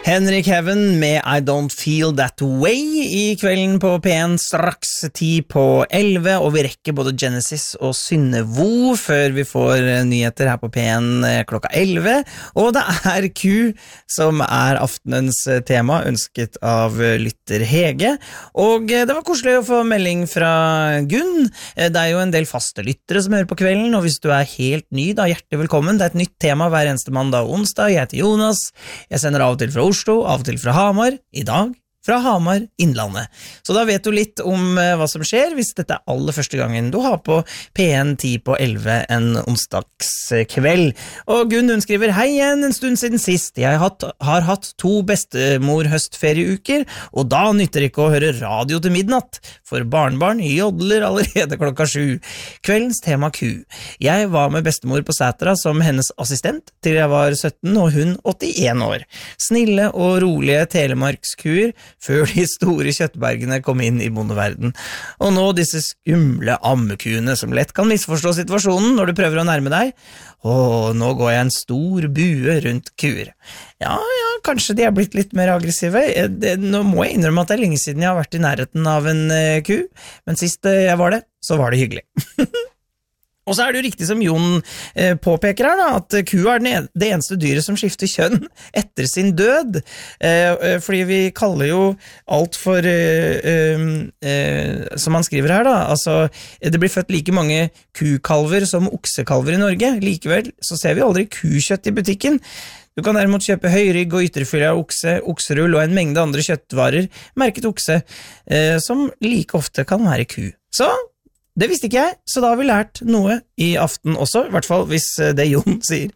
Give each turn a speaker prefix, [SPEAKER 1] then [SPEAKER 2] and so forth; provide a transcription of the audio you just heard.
[SPEAKER 1] Henrik Heaven med I Don't Feel That Way I kvelden på P1 straks 10:11, og vi rekker både Genesis og Synnevo før vi får nyheter her på P1 klokka 11, og det Q som aftenens tema, ønsket av lytter Hege, og det var koselig å få melding fra Gunn. Det jo en del faste lyttere som hører på kvelden, og hvis du helt ny, da hjertelig velkommen. Det et nytt tema hver eneste mandag og onsdag. Jeg heter Jonas, jeg sender av og til fra Oslo, av og til fra Hamar, I dag fra Hamar, Innlandet. Så da vet du litt om hva som skjer hvis dette aller første gangen du har på P1 10:11 en onsdagskveld. Og Gunn, hun skriver, hei igjen, en stund siden sist. Jeg har hatt 2 bestemor-høstferieuker, og da nytter det ikke å høre radio til midnatt, for barnbarn jodler allerede klokka 7. Kveldens tema Q. Jeg var med bestemor på Sætra som hennes assistent til jeg var 17 og hun 81 år. Snille og rolige telemarkskuer før de store kjøttbergene kom inn I bondeverden. Og nå disse skumle ammekuene som lett kan misforstå situasjonen når du prøver å nærme deg. Nå går jeg en stor bue rundt kuer. Ja, kanskje de blitt litt mer aggressive. Nå må jeg innrømme at det lenge siden jeg har vært I nærheten av en ku, men sist jeg var det, så var det hyggelig. Og så det jo riktig som Jon påpeker her da, at kua det eneste dyret som skifter kjønn etter sin død, fordi vi kaller jo alt for, som han skriver her da, altså det blir født like mange kukalver som oksekalver I Norge, likevel så ser vi aldri kukjøtt I butikken. Du kan derimot kjøpe høyrygg og ytterfilet av okse, okserull og en mengde andre kjøttvarer, merket okse, som like ofte kan være ku. Så det visste ikke jeg, så da har vi lært noe I aften også, I hvert fall hvis det Jon sier